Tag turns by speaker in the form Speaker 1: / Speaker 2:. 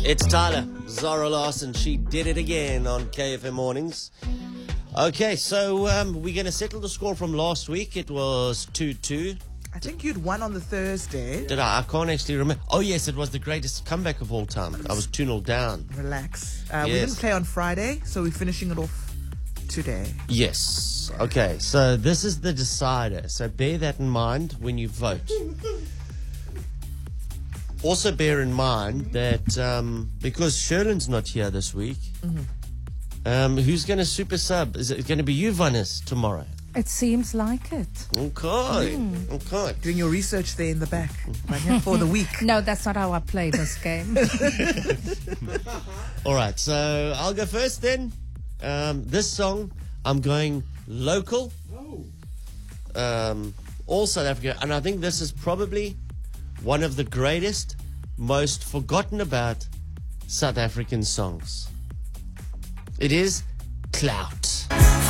Speaker 1: It's Tyler, Zara Larson. She did it again on KFM Mornings. Okay, so we're going to settle the score from last week. It was 2-2.
Speaker 2: I think you'd won on the Thursday.
Speaker 1: Did I? I can't actually remember. Oh, yes, it was the greatest comeback of all time. I was 2-0 down.
Speaker 2: Relax.
Speaker 1: Yes.
Speaker 2: We didn't play on Friday, so we're finishing it off today.
Speaker 1: Yes. Okay, so this is the decider. So bear that in mind when you vote. Also bear in mind that because Sherlin's not here this week, who's going to super sub? Is it going to be you, Vanessa, tomorrow?
Speaker 3: It seems like it.
Speaker 1: Okay. Okay.
Speaker 2: Doing your research there in the back right here for the week.
Speaker 3: No, that's not how I play this game.
Speaker 1: All right, so I'll go first then. This song, I'm going local. All South Africa. And I think this is probably one of the greatest, most forgotten about South African songs. It is Clout.